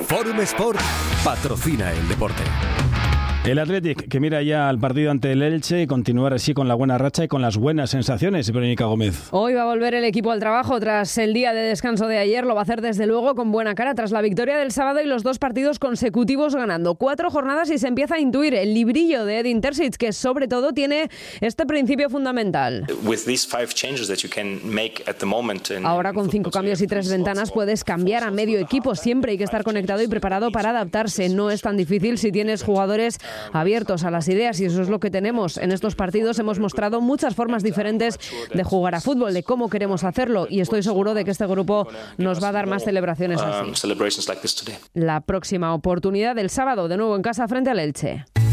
Forum Sport patrocina el deporte. El Athletic, que mira ya al partido ante el Elche y continuar así con la buena racha y con las buenas sensaciones, Verónica Gómez. Hoy va a volver el equipo al trabajo tras el día de descanso de ayer. Lo va a hacer desde luego con buena cara tras la victoria del sábado y los 2 partidos consecutivos ganando. 4 jornadas y se empieza a intuir el librillo de Edin Terzic, que sobre todo tiene este principio fundamental. Ahora con 5 cambios y 3 ventanas puedes cambiar a medio equipo. Siempre hay que estar conectado y preparado para adaptarse. No es tan difícil si tienes jugadores abiertos a las ideas, y eso es lo que tenemos. En estos partidos hemos mostrado muchas formas diferentes de jugar a fútbol, de cómo queremos hacerlo, y estoy seguro de que este grupo nos va a dar más celebraciones así. La próxima oportunidad del sábado, de nuevo en casa frente al Elche.